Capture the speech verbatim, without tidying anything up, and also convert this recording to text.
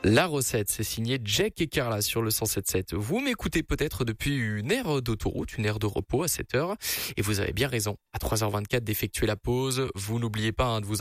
La recette, c'est signé Jack et Carla sur le cent sept sept. Vous m'écoutez peut-être depuis une aire d'autoroute, une aire de repos à sept heures. Et vous avez bien raison. À trois heures vingt-quatre d'effectuer la pause. Vous n'oubliez pas hein, de vous